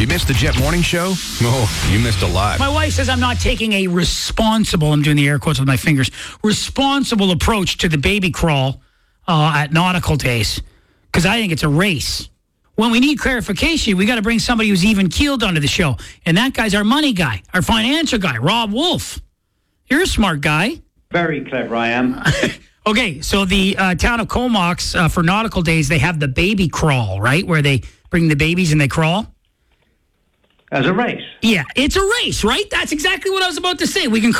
You missed the Jet Morning Show? Oh, you missed a lot. My wife says I'm not taking a responsible, I'm doing the air quotes with my fingers, responsible approach to the baby crawl at Nautical Days, because I think it's a race. When we need clarification, we got to bring somebody who's even keeled onto the show. And that guy's our money guy, our financial guy, Rob Wolf. You're a smart guy. Very clever, I am. Okay, so the town of Comox, for Nautical Days, they have the baby crawl, right? Where they bring the babies and they crawl. As a race. Yeah, it's a race, right? That's exactly what I was about to say. We can